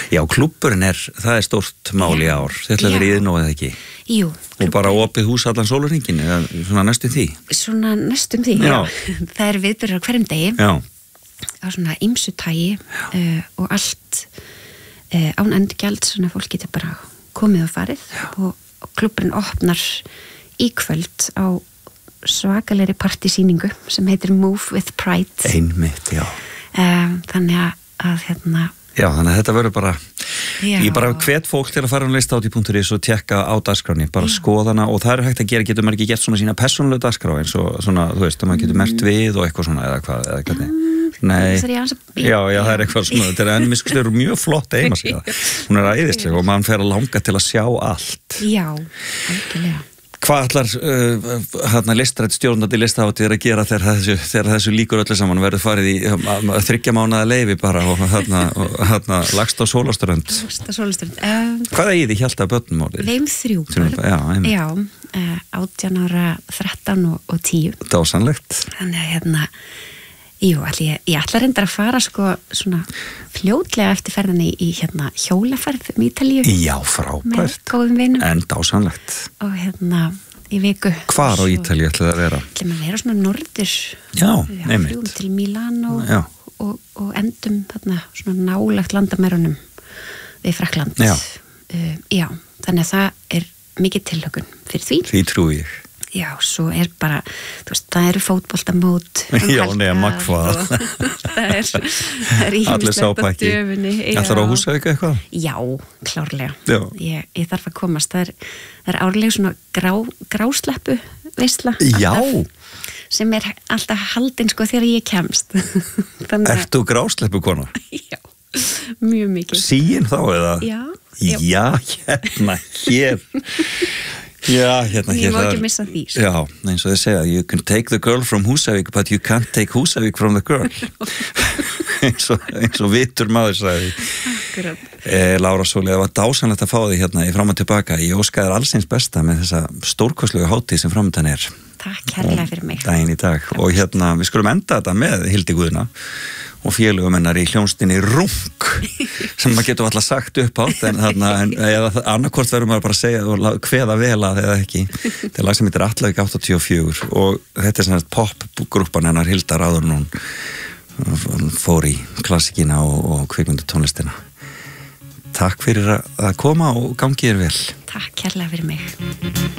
Já, klúbburinn það stórt mál í ár. Þið ætla að vera í Iðnó eða ekki? Jú. Og bara opið hús allan sólarhringinn eða svona næstum því? Svona næstum því, já. Það viðburðir á hverjum degi. Já. Á svona ýmsu tagi og allt án endurgjald, svona fólk getur bara komið og farið og klúbburinn opnar í kvöld á svakalegri partysýningu sem heitir Move with Pride. Einmitt, já. Þannig að Já, þannig að þetta verður bara ég bara hvet fólk til að fara listahátíð.is og tekka á dagskráni, bara skoðana og það hægt að gera, getur maður ekki gert svona sína persónulega dagskrá eins og svona, þú veist, að maður getur merkt við og eitthvað svona eða hvað, eða hvernig Nei, já, það eitthvað svona þetta enniskuslegur mjög flott heimasíða hún æðisleg og mann fer að langa til að sjá allt. Já, algjörlega. Hvað ætlar listrætt stjórnandi listahátíð að gera þegar þessu líkur öllu saman verður farið í 3 mánaða leyfi bara og lagst á sólarströnd? Lagst á sólarströnd. Hvað í því hjálta börnum orðið? Við 3 börn. Já, 18 ára, 13 og 10. Dásanlegt. Þannig að jú, ég ætla reyndar að fara svona fljótlega eftir ferðinni í hjólaferð í Ítalíu. Já, frábært. Með góðum vinum. En dásanlegt. Og í viku. Hvar á Ítalíu ætlaði að vera? Ætlaði að vera svona norður. Já, einmitt. Fljúum til Milano og endum svona nálagt landamærunum við Frakkland. Já. Já, þannig að það mikið tilhlökkun fyrir því. Því trúi ég. Já, svo bara, þú veist, það eru fótboltamót Já, nema hvað það ýmislegt á döfunni. Ætlar á Húsavík eitthvað? Já, klárlega. Já. Ég þarf að komast. Það árlega svona grásleppu veisla. Já. Sem alltaf haldin þegar ég kemst. Ertu grásleppu kona? Já, mjög mikið. Síin þá eða? Já. Já, hér Já, Ég má ekki missa því. Já, eins og þið segja, you can take the girl from Húsavík but you can't take Húsavík from the girl eins og vitur maður sagði. Akkurat. Lára Sóli, það var dásanlegt að fá því í fram og tilbaka. Ég óskaði þér allsins besta með þessa stórkostlegu hátíð sem framöndan Takk kærlega fyrir mig. Daginn í dag. Og við skulum enda þetta með Hildi Guðna og félögum hennar í hljónstinni Rung sem maður getur alltaf sagt upp átt en annarkvort verður maður bara að segja og kveða vel að eða ekki. Þetta lag sem heitir Atlavík 84 og þetta svona popgrúppan hennar Hildar áður hún fór í klassikina og kvikmyndatónlistina. Takk fyrir að koma og gangi þér vel. Takk kærlega fyrir mig.